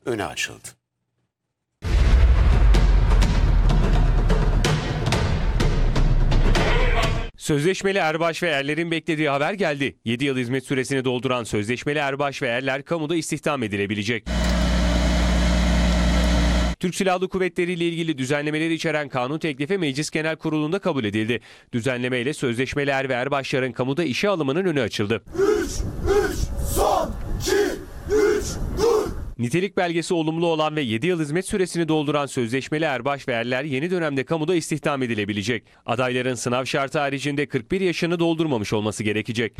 önü açıldı. Sözleşmeli erbaş ve erlerin beklediği haber geldi. 7 yıl hizmet süresini dolduran sözleşmeli erbaş ve erler kamuda istihdam edilebilecek. Türk Silahlı Kuvvetleri ile ilgili düzenlemeleri içeren kanun teklifi Meclis Genel Kurulu'nda kabul edildi. Düzenlemeyle sözleşmeli er ve erbaşların kamuda işe alımının önü açıldı. 3, son, 2, 3, dur. Nitelik belgesi olumlu olan ve 7 yıl hizmet süresini dolduran sözleşmeli erbaş ve erler yeni dönemde kamuda istihdam edilebilecek. Adayların sınav şartı haricinde 41 yaşını doldurmamış olması gerekecek.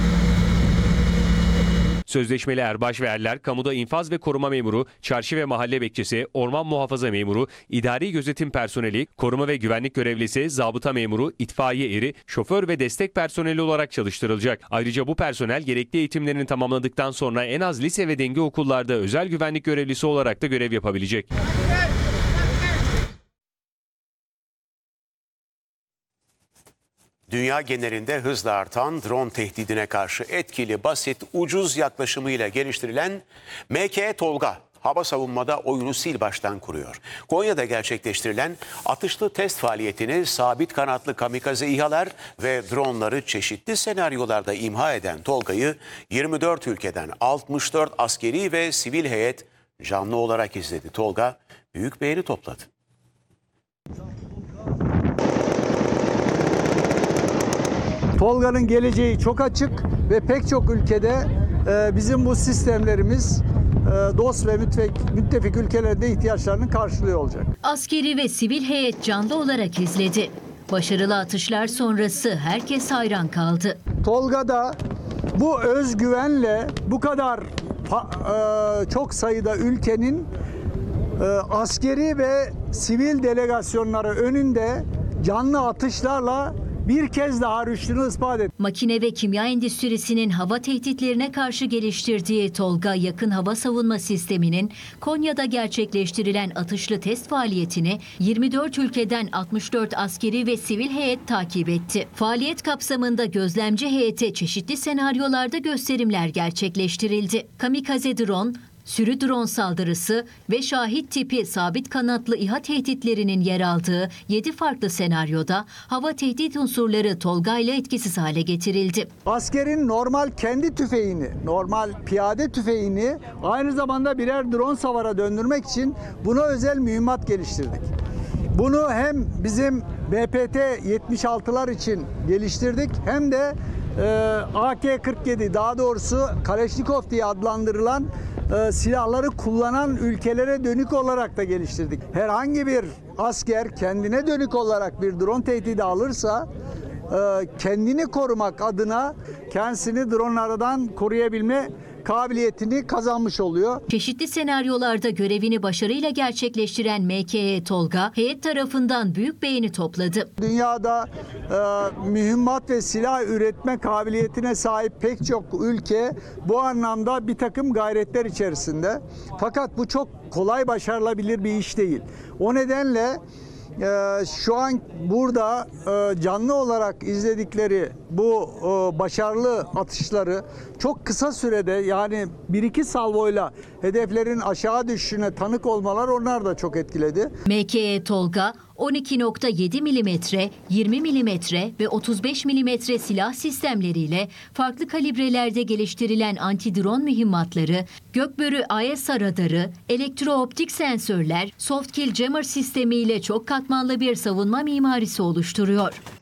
Sözleşmeli erbaş ve erler kamuda infaz ve koruma memuru, çarşı ve mahalle bekçisi, orman muhafaza memuru, idari gözetim personeli, koruma ve güvenlik görevlisi, zabıta memuru, itfaiye eri, şoför ve destek personeli olarak çalıştırılacak. Ayrıca bu personel gerekli eğitimlerini tamamladıktan sonra en az lise ve denge okullarda özel güvenlik görevlisi olarak da görev yapabilecek. Dünya genelinde hızla artan drone tehdidine karşı etkili, basit, ucuz yaklaşımıyla geliştirilen MK Tolga hava savunmada oyunu sil baştan kuruyor. Konya'da gerçekleştirilen atışlı test faaliyetini sabit kanatlı kamikaze İHA'lar ve dronları çeşitli senaryolarda imha eden Tolga'yı 24 ülkeden 64 askeri ve sivil heyet canlı olarak izledi. Tolga büyük beğeni topladı. Tolga'nın geleceği çok açık ve pek çok ülkede bizim bu sistemlerimiz dost ve müttefik ülkelerde ihtiyaçlarını karşılıyor olacak. Askeri ve sivil heyet canlı olarak izledi. Başarılı atışlar sonrası herkes hayran kaldı. Tolga'da bu özgüvenle bu kadar çok sayıda ülkenin askeri ve sivil delegasyonları önünde canlı atışlarla bir kez daha rüştünü ispat etti. Makine ve kimya endüstrisinin hava tehditlerine karşı geliştirdiği Tolga yakın hava savunma sisteminin Konya'da gerçekleştirilen atışlı test faaliyetini 24 ülkeden 64 askeri ve sivil heyet takip etti. Faaliyet kapsamında gözlemci heyete çeşitli senaryolarda gösterimler gerçekleştirildi. Kamikaze drone, sürü drone saldırısı ve şahit tipi sabit kanatlı İHA tehditlerinin yer aldığı 7 farklı senaryoda hava tehdit unsurları Tolga ile etkisiz hale getirildi. Askerin normal kendi tüfeğini, normal piyade tüfeğini aynı zamanda birer drone savara döndürmek için buna özel mühimmat geliştirdik. Bunu hem bizim BPT-76'lar için geliştirdik hem de AK-47 daha doğrusu Kaleşnikov diye adlandırılan silahları kullanan ülkelere dönük olarak da geliştirdik. Herhangi bir asker kendine dönük olarak bir drone tehdidi alırsa kendini korumak adına kendisini dronlardan koruyabilme kabiliyetini kazanmış oluyor. Çeşitli senaryolarda görevini başarıyla gerçekleştiren MK Tolga, heyet tarafından büyük beğeni topladı. Dünyada mühimmat ve silah üretme kabiliyetine sahip pek çok ülke bu anlamda bir takım gayretler içerisinde. Fakat bu çok kolay başarılabilir bir iş değil. O nedenle şu an burada canlı olarak izledikleri bu başarılı atışları çok kısa sürede yani 1-2 salvoyla hedeflerin aşağı düşüşüne tanık olmalar onlar da çok etkiledi. MK Tolga 12.7 mm, 20 mm ve 35 mm silah sistemleriyle farklı kalibrelerde geliştirilen anti-drone mühimmatları, gökbörü AESA radarı, elektrooptik sensörler, soft kill jammer sistemiyle çok katmanlı bir savunma mimarisi oluşturuyor.